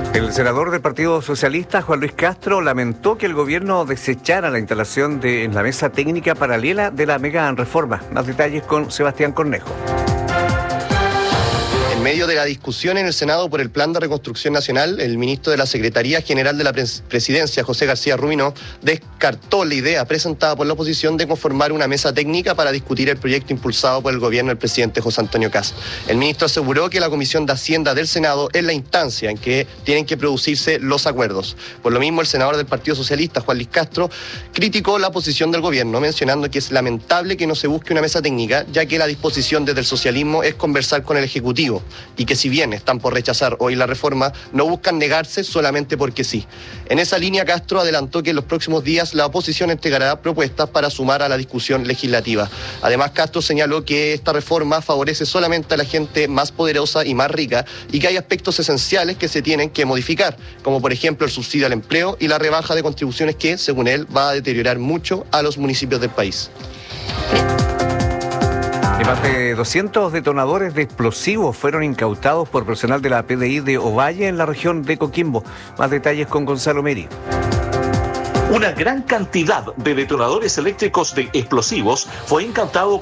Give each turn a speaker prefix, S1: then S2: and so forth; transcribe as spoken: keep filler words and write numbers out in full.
S1: El senador del Partido Socialista, Juan Luis Castro, lamentó que el gobierno desechara la instalación de en la mesa técnica paralela de la mega reforma. Más detalles con Sebastián Cornejo.
S2: En medio de la discusión en el Senado por el Plan de Reconstrucción Nacional, el ministro de la Secretaría General de la Presidencia, José García Rubinó, descartó la idea presentada por la oposición de conformar una mesa técnica para discutir el proyecto impulsado por el gobierno del presidente José Antonio Kast. El ministro aseguró que la Comisión de Hacienda del Senado es la instancia en que tienen que producirse los acuerdos. Por lo mismo, el senador del Partido Socialista, Juan Luis Castro, criticó la posición del gobierno, mencionando que es lamentable que no se busque una mesa técnica, ya que la disposición desde el socialismo es conversar con el Ejecutivo, y que si bien están por rechazar hoy la reforma, no buscan negarse solamente porque sí. En esa línea, Castro adelantó que en los próximos días la oposición entregará propuestas para sumar a la discusión legislativa. Además, Castro señaló que esta reforma favorece solamente a la gente más poderosa y más rica y que hay aspectos esenciales que se tienen que modificar, como por ejemplo el subsidio al empleo y la rebaja de contribuciones que, según él, va a deteriorar mucho a los municipios del país.
S1: Y más de doscientos detonadores de explosivos fueron incautados por personal de la P D I de Ovalle en la región de Coquimbo. Más detalles con Gonzalo Meri.
S3: Una gran cantidad de detonadores eléctricos de explosivos fue incautado